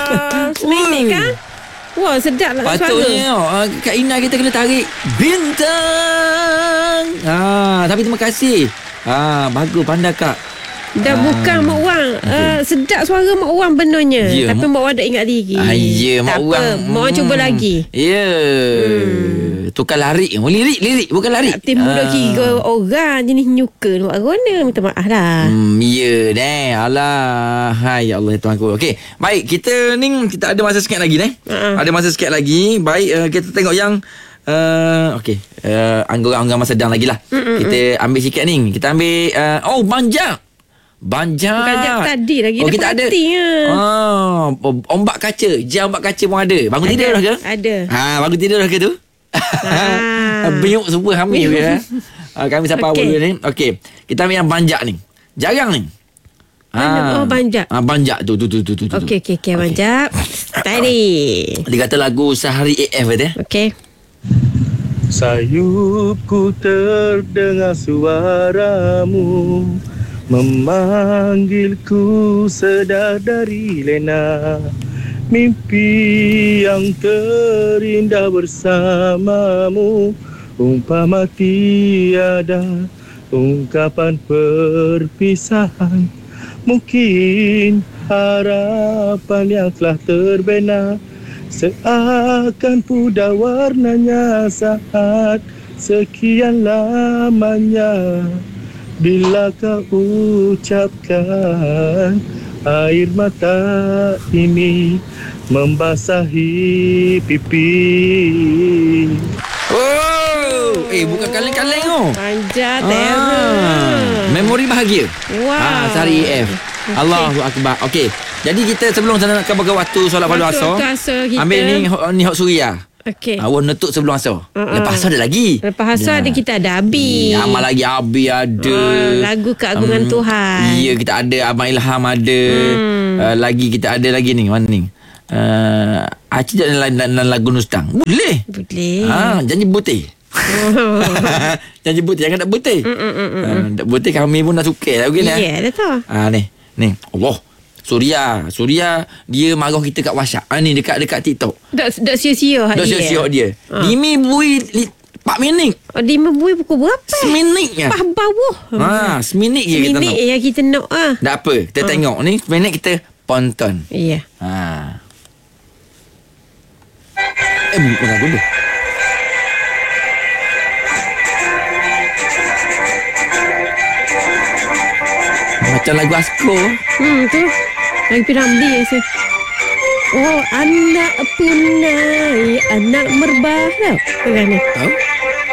Seminit kan? Wah, sedap lah suara. Patutnya Kak Ina kita kena tarik bintang. Tapi terima kasih. Bagus, pandai Kak. Dah bukan Mak Wang. Sedap suara Mak Wang benarnya. Ya, Tapi Mak Wang tak ingat diri. Ya, Mak tak Wang. apa, Mak Wang cuba lagi. Ya. Tukar lirik. Lirik bukan larik. Tim budak kira orang jenis nyuka nak guna. Minta maaf lah. Ya deh. Alah. Hai ya Allah Tuhan aku. Okey, baik, kita ada masa sikit lagi Ada masa sikit lagi. Baik, kita tengok yang anggaran sedang lagi lah. Kita ambil sikit ni. Kita ambil Banjak tadi lagi kita ada ombak kaca. Ombak kaca pun ada. Bangun tidur dah ke? Ada. Bangun tidur dah ke tu? Biuk semua hamil ya. Kami siapa awal ni. Okey, kita ambil yang banjak ni. Jarang ni. Banjak. Banjak tu. Okey, banjak. Tadi. Dia kata lagu Sehari AF dia. Okey. Sayupku terdengar suaramu memanggilku sedar dari lena. Mimpi yang terindah bersamamu, umpama tiada ungkapan perpisahan. Mungkin harapan yang telah terbina seakan pudar warnanya saat sekian lamanya. Bila kau ucapkan, air mata ini membasahi pipi. Bukan kaleng-kaleng tu. Panjat terror. Memori bahagia. Wow. Sehari AF. Allahu Akbar. Okey, jadi kita sebelum nak bagi waktu solat fardu asar, ambil ni hak suria. Okey. Awak netuk sebelum asar. Lepas asar ada lagi. Lepas asar ada, kita ada Abi. Amal lagi Abi ada. Lagu keagungan Tuhan. Ya, kita ada Abang Ilham ada. Lagi kita ada lagi ni. Mana ni? Acik dan lagu Nustang. Boleh. Janji putih. Janji putih, jangan tak putih. Tak putih kami pun dah suka lagu ni. Ya, dah tahu. Ni. Allah. Suria dia marah kita kat WhatsApp. Ni dekat TikTok. Dak sia-sia dia. Dimi bui 4 minit. Dimi bui pukul berapa? Seminit je. Pas bawah. Seminit je kita nak. Seminit yang kita nak Tak apa, kita tengok ni seminit kita ponton. Ya. Bukan lagu tu. Macam lagu Asko. Tu lagu Piramli rasa. Anak punai, anak merbah tau. Kan ni? Tahu?